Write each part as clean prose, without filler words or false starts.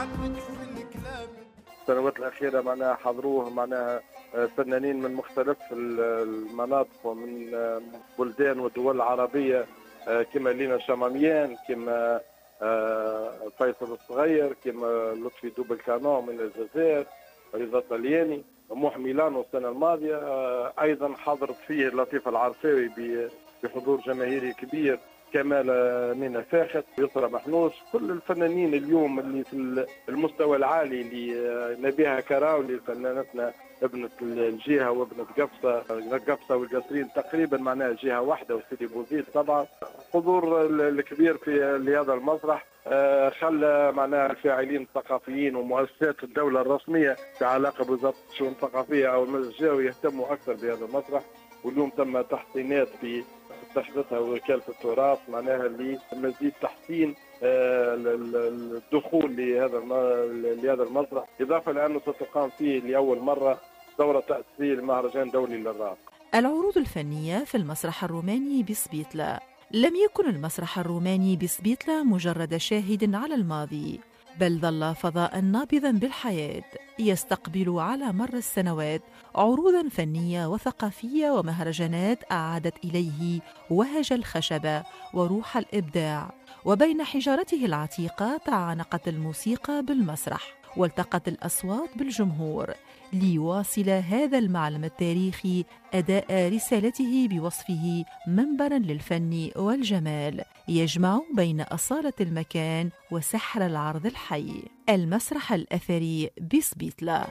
السنوات الأخيرة معناها حضروه معناها فنانين من مختلف المناطق ومن بلدان والدول العربية، كما لينا شماميان، كما فيصل الصغير، كما لطفي دوب الكانون من الجزائر، رضا طلياني، موح ميلانو السنة الماضية. أيضا حضرت فيه لطيف العرفاوي بحضور جماهيري كبير، كمال مينا فاخت، يسرى محنوش، كل الفنانين اليوم اللي في المستوى العالي اللي نبيها كراولي فنانتنا ابنة الجهة وابنة قفصة والقصرين تقريبا معناها جهة واحدة، وسيدي بوزيد طبعا. حضور الكبير في هذا المسرح خلى معناها الفاعلين الثقافيين ومؤسسات الدولة الرسمية في علاقة بوزارة الشؤون الثقافية أو المجلس الجهوي يهتموا أكثر بهذا المسرح. واليوم تم تحسينات في تحدثها وكالة التراث معناها لمزيد تحسين الدخول لهذا المسرح، إضافة لأنه ستقام فيه لأول مرة دورة تأسيسية لمهرجان دولي للراب. العروض الفنية في المسرح الروماني بسبيتلا. لم يكن المسرح الروماني بسبيتلا مجرد شاهد على الماضي، بل ظل فضاء نابضا بالحياة يستقبل على مر السنوات عروضا فنية وثقافية ومهرجانات أعادت إليه وهج الخشبة وروح الإبداع. وبين حجارته العتيقة تعانقت الموسيقى بالمسرح، والتقت الأصوات بالجمهور ليواصل هذا المعلم التاريخي أداء رسالته بوصفه منبرا للفن والجمال يجمع بين أصالة المكان وسحر العرض الحي. المسرح الأثري بسبيتلا.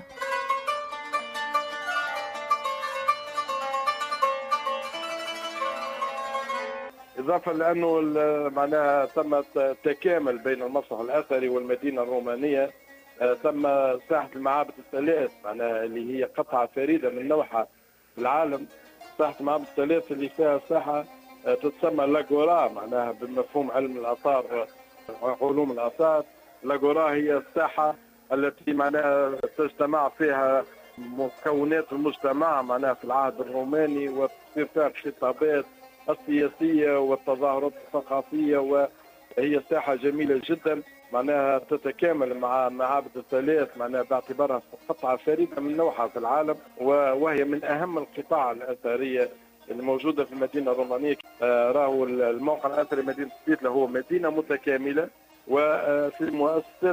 إضافة لأنه معناها تم تكامل بين المسرح الأثري والمدينة الرومانية، تم ساحة المعابد الثلاث معناها اللي هي قطعة فريدة من نوعها في العالم. ساحة المعابد الثلاث اللي فيها ساحة تتسمى لاغورا معناها بمفهوم علم الآثار علوم الآثار. لاغورا هي الساحة التي معناها تجتمع فيها مكونات المجتمع معناها في العهد الروماني، وتصير فيها الخطابات السياسية والتظاهرات الثقافية، وهي ساحة جميلة جدا معناها تتكامل مع معابد الثلاث معناها باعتبارها قطعة فريدة من نوعها في العالم، وهي من أهم القطاع الأثرية الموجودة في المدينة الرومانية. راهو الموقع الأثري مدينة سبيتلا هو مدينة متكاملة، وفي المؤسسات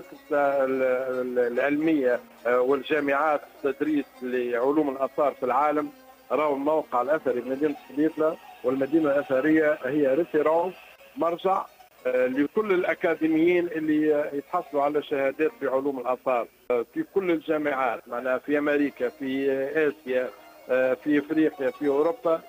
العلمية والجامعات التدريس لعلوم الآثار في العالم راهو الموقع الأثري مدينة سبيتلا والمدينة الأثرية هي ريفيرونس مرجع لكل الأكاديميين اللي يتحصلوا على شهادات في علوم الآثار في كل الجامعات معناها في أمريكا، في آسيا، في أفريقيا، في أوروبا.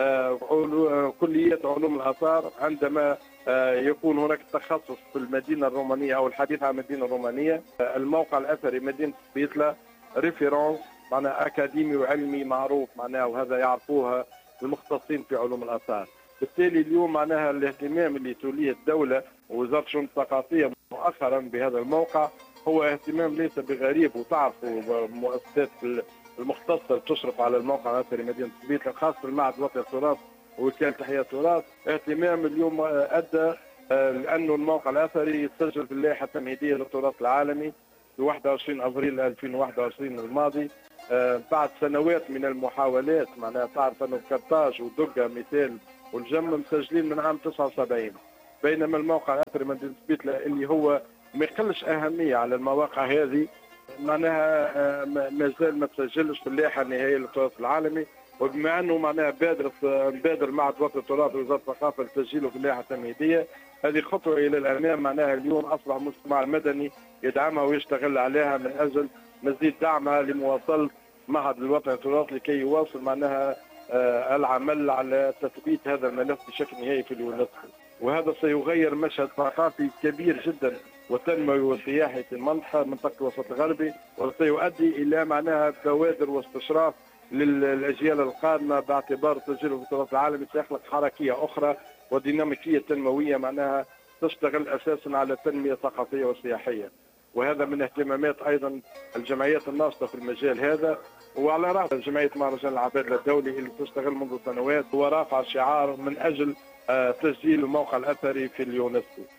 كلية علوم الآثار عندما يكون هناك تخصص في المدينة الرومانية أو الحديث عن المدينة الرومانية، الموقع الأثري مدينة سبيتلا ريفيرونس معناها أكاديمي وعلمي معروف معناها، وهذا يعرفوها المختصين في علوم الآثار. بالتالي اليوم معناها الاهتمام اللي توليه الدولة ووزارة الشؤون الثقافية مؤخرا بهذا الموقع هو اهتمام ليس بغريب، وتعرفوا مؤسسات المختصة تشرف على الموقع الأثري مدينة سبيتلا خاصة المعهد الوطني للتراث ووكالة تحية التراث. اهتمام اليوم أدى لأنه الموقع الأثري يسجل في اللائحة التمهيدية للتراث العالمي في 21 أبريل 2021 الماضي، بعد سنوات من المحاولات معناها تعرف أنه كرتاج ودقة مثال والجم مسجلين من عام 79، بينما الموقع الأثري مدينة سبيتلا اللي هو ما يقلش أهمية على المواقع هذه معناها ما زال ما تسجلش في اللائحة النهائية للتراث العالمي. وبما أنه معناها بادر معهد الوطني للتراث ووزارة الثقافة لتسجيله في اللائحة التمهيدية، هذه خطوة إلى الأمام معناها اليوم أصبح المجتمع المدني يدعمها ويشتغل عليها من أجل مزيد دعمها لمواصلة معهد الوطني للتراث لكي يواصل معناها العمل على تثبيت هذا الملف بشكل نهائي في اليونسكو، وهذا سيغير مشهد ثقافي كبير جدا وتنموي وسياحي في منطقة الوسط الغربي، وسيؤدي إلى معناها بوادر واستشراف للأجيال القادمة باعتبار تسجيله في التراث العالمي سيخلق حركية أخرى وديناميكية تنموية معناها تشتغل أساسا على التنمية الثقافية والسياحية. وهذا من اهتمامات أيضا الجمعيات الناشطة في المجال هذا، وعلى رأس جمعية مهرجان العبادلة الدولي اللي تشتغل منذ سنوات ورافع شعار من أجل تسجيل الموقع الأثري في اليونسكو.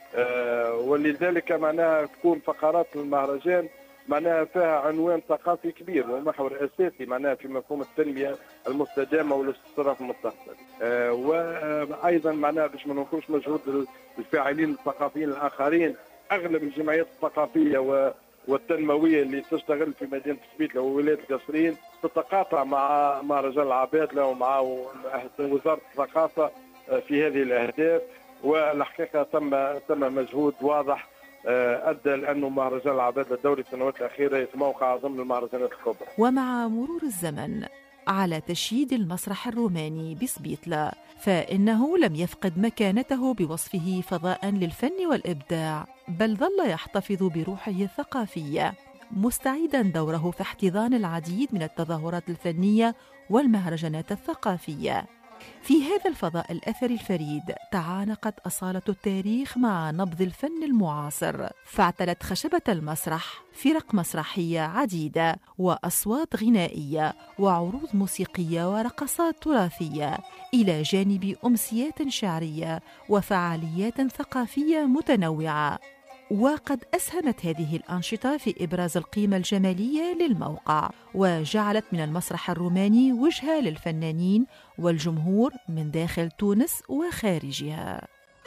ولذلك معناها تكون فقرات المهرجان معناها فيها عنوان ثقافي كبير ومحور اساسي معناها في مفهوم التنميه المستدامه والاستقرار في المستقبل. وايضا معناها باش ما ننكرش مجهود الفاعلين الثقافيين الاخرين، اغلب الجمعيات الثقافيه والتنمويه اللي تشتغل في مدينه سبيتله وولايه القصرين تتقاطع مع مهرجان العبادله ومع وزاره الثقافه في هذه الاهداف. والحقيقه ثم مجهود واضح ادى لانه مهرجان العبادله الدوري في السنوات الاخيره يتموقع ضمن المهرجانات الكبرى. ومع مرور الزمن على تشييد المسرح الروماني بسبيتلة، فإنه لم يفقد مكانته بوصفه فضاء للفن والإبداع، بل ظل يحتفظ بروحه الثقافية، مستعيدا دوره في احتضان العديد من التظاهرات الفنية والمهرجانات الثقافية. في هذا الفضاء الأثري الفريد تعانقت أصالة التاريخ مع نبض الفن المعاصر، فاعتلت خشبة المسرح فرق مسرحية عديدة وأصوات غنائية وعروض موسيقية ورقصات تراثية، إلى جانب أمسيات شعرية وفعاليات ثقافية متنوعة. وقد أسهمت هذه الأنشطة في إبراز القيمة الجمالية للموقع، وجعلت من المسرح الروماني وجهة للفنانين والجمهور من داخل تونس وخارجها.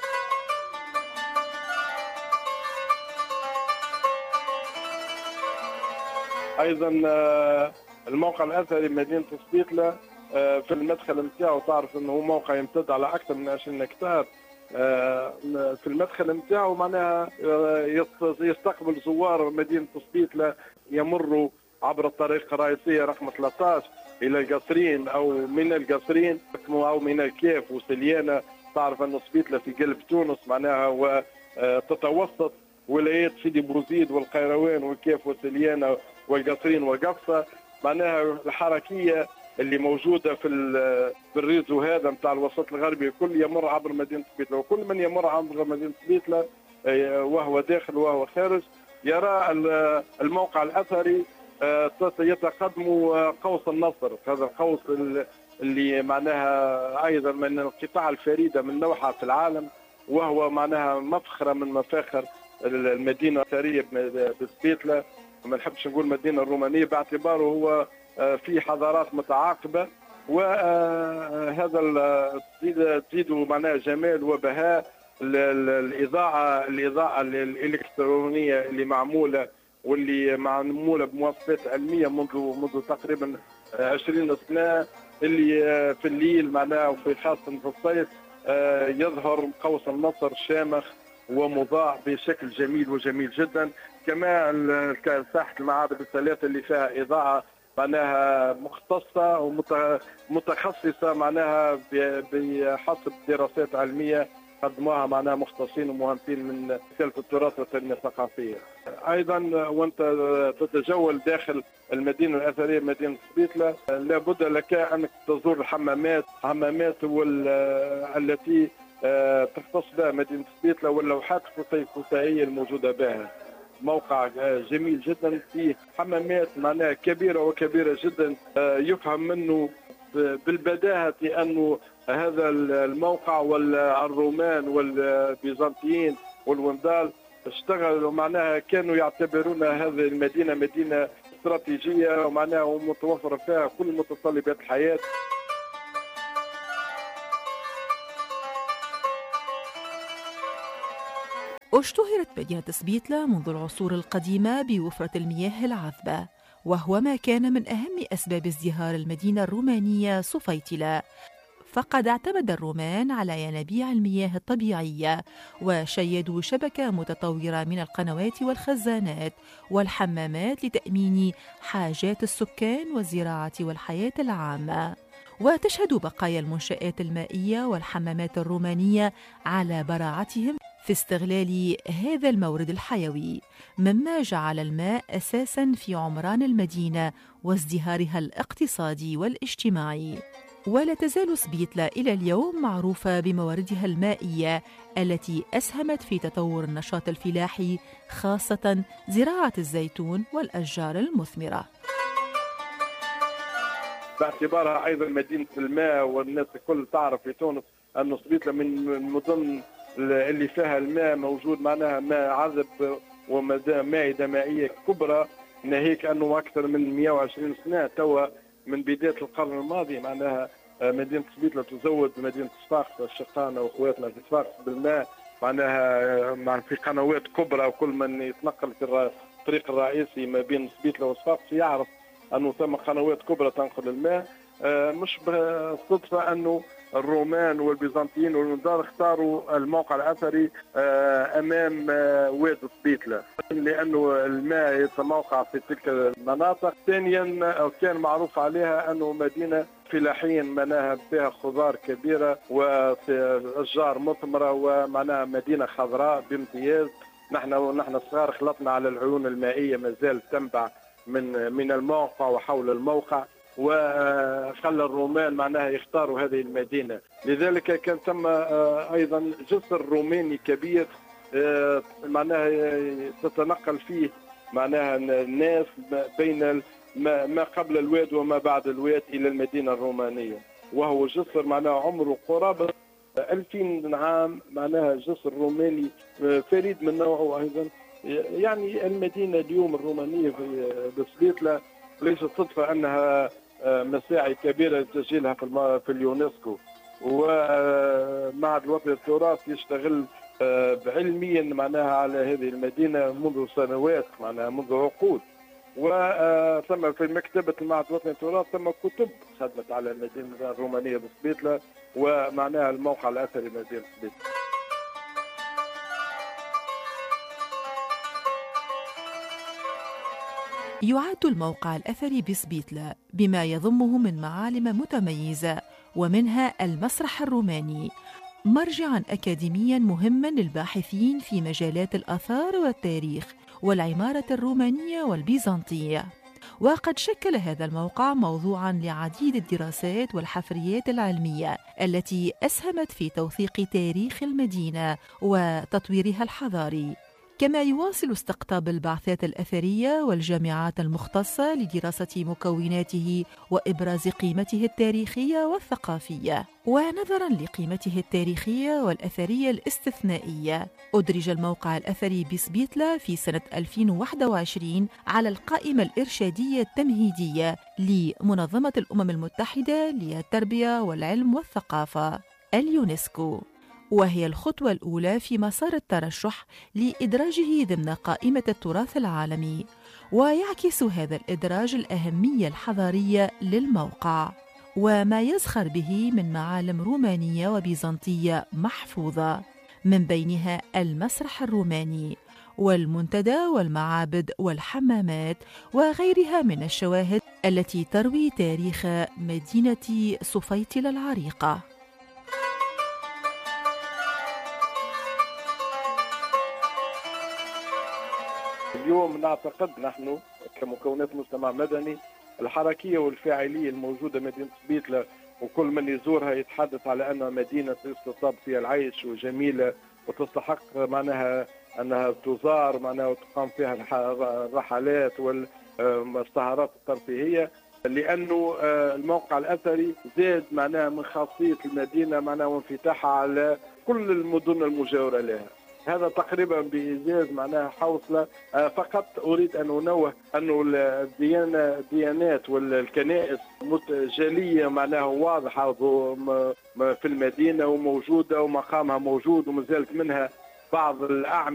ايضا الموقع الاثري مدينه سبيتله في المدخل نتاعو تعرف انه هو موقع يمتد على اكثر من 20 هكتار. في المدخل نتاعو معناها يستقبل زوار مدينه سبيتله يمروا عبر الطريق الرئيسيه رقم 13 الى القصرين او من القصرين او من الكيف وسليانه. تعرف ان سبيتله في قلب تونس معناها وتتوسط ولايات سيدي بوزيد والقيروان والكيف وسليانه والقصرين وقفصه. معناها الحركيه اللي موجوده في الريزو هذا نتاع الوسط الغربي الكل يمر عبر مدينه سبيتله، وكل من يمر عبر مدينه سبيتله وهو داخل وهو خارج يرى الموقع الاثري يتقدم قوس النصر. هذا القوس اللي معناها ايضا من القطاع الفريده من نوعها في العالم، وهو معناها مفخره من مفاخر المدينه الاثريه بسبيتله. ما نحبش نقول المدينه الرومانيه باعتباره هو في حضارات متعاقبه، وهذا تزيد معناها جمال وبهاء الاضاءه الالكترونيه اللي معموله واللي معموله بمواصفات علميه منذ تقريبا 20 سنه، اللي في الليل معناها وفي خاصه في الصيف يظهر قوس النصر شامخ ومضاء بشكل جميل وجميل جدا. كما ساحه المعابد الثلاثه اللي فيها اضاءه معناها مختصه ومتخصصه معناها بحسب دراسات علميه قدموها معناها مختصين ومهندسين من كلفة التراث والتنمية الثقافية. أيضا وأنت تتجول داخل المدينة الأثرية مدينة سبيتله لابد لك أنك تزور الحمامات التي تختص بها مدينة سبيتله واللوحات الفسيفسائية الموجودة بها. موقع جميل جدا فيه حمامات معناها كبيرة وكبيرة جدا، يفهم منه بالبداهة أنه هذا الموقع والرومان والبيزنطيين والوندال اشتغلوا معناها كانوا يعتبرون هذه المدينة مدينة استراتيجية ومعناها ومتوفرة فيها كل متطلبات الحياة. اشتهرت مدينة سبيتلة منذ العصور القديمة بوفرة المياه العذبة، وهو ما كان من أهم أسباب ازدهار المدينة الرومانية صفيتلة، فقد اعتمد الرومان على ينابيع المياه الطبيعية وشيدوا شبكة متطورة من القنوات والخزانات والحمامات لتأمين حاجات السكان والزراعة والحياة العامة. وتشهد بقايا المنشآت المائية والحمامات الرومانية على براعتهم في استغلال هذا المورد الحيوي، مما جعل الماء أساساً في عمران المدينة وازدهارها الاقتصادي والاجتماعي. ولا تزال سبيتلة إلى اليوم معروفة بمواردها المائية التي أسهمت في تطور النشاط الفلاحي، خاصة زراعة الزيتون والأشجار المثمرة. باعتبارها أيضا مدينة الماء، والناس الكل تعرف في تونس أن سبيتلة من المدن اللي فيها الماء موجود معناها ماء عذب ومائدة مائية كبرى، ناهيك أنه أكثر من 120 سنة توا من بداية القرن الماضي معناها مدينة سبيطلة تزود مدينة صفاقس الشقانة وأخواتنا في صفاقس بالماء معناها في قنوات كبرى، وكل من يتنقل في الطريق الرئيسي ما بين سبيطلة وصفاقس يعرف أنه ثم قنوات كبرى تنقل الماء. مش بالصدفة أنه الرومان والبيزنطيين والمدار اختاروا الموقع الأثري أمام واد سبيطلة لأنه الماء يتموقع في تلك المناطق. ثانيا كان معروف عليها أنه مدينة فلاحين معناها فيها خضار كبيرة وأشجار مثمرة ومعناها مدينة خضراء بامتياز. نحن صغار خلطنا على العيون المائية ما زالت تنبع من الموقع وحول الموقع، وخلى الرومان معناها يختاروا هذه المدينة. لذلك كان ثم أيضا جسر روماني كبير معناها تتنقل فيه معناها الناس بين ما قبل الواد وما بعد الواد إلى المدينة الرومانية، وهو جسر معناها عمره قرابة 2000 عام، معناها جسر روماني فريد من نوعه أيضا. يعني المدينة اليوم الرومانية في سبيطلة ليست صدفة أنها مساعي كبيرة تسجيلها في اليونسكو، ومعهد الوطني للتراث يشتغل علميا معناها على هذه المدينة منذ سنوات معناها منذ عقود. وثم في مكتبة المعهد الوطني للتراث ثم كتب خدمت على المدينة الرومانية بسبيطلة ومعناها الموقع الأثري مدينة سبيطلة. يعد الموقع الأثري بسبيطلة بما يضمه من معالم متميزة، ومنها المسرح الروماني، مرجعاً أكاديمياً مهماً للباحثين في مجالات الآثار والتاريخ والعمارة الرومانية والبيزنطية. وقد شكل هذا الموقع موضوعاً لعديد الدراسات والحفريات العلمية التي أسهمت في توثيق تاريخ المدينة وتطويرها الحضاري، كما يواصل استقطاب البعثات الأثرية والجامعات المختصة لدراسة مكوناته وإبراز قيمته التاريخية والثقافية. ونظراً لقيمته التاريخية والأثرية الاستثنائية، أدرج الموقع الأثري بسبيطلة في سنة 2021 على القائمة الإرشادية التمهيدية لمنظمة الأمم المتحدة للتربية والعلم والثقافة اليونسكو، وهي الخطوة الأولى في مسار الترشح لإدراجه ضمن قائمة التراث العالمي. ويعكس هذا الإدراج الأهمية الحضارية للموقع وما يزخر به من معالم رومانية وبيزنطية محفوظة، من بينها المسرح الروماني والمنتدى والمعابد والحمامات وغيرها من الشواهد التي تروي تاريخ مدينة صفيطلة العريقة. اليوم نعتقد نحن كمكونات مجتمع مدني الحركية والفاعلية الموجودة مدينة سبيطلة، وكل من يزورها يتحدث على أنها مدينة يستطاب فيها العيش وجميلة وتستحق معناها أنها تزار معناها وتقام فيها الرحلات والسهرات الترفيهية، لأنه الموقع الأثري زاد معناها من خاصية المدينة معناها وانفتاحها على كل المدن المجاورة لها. هذا تقريبا بإيجاز معناها حوصلة. فقط أريد أن أنوه أنه الديانات والكنائس جالية معناها واضحة في المدينة وموجودة ومقامها موجود، ومازالت منها بعض الأعمال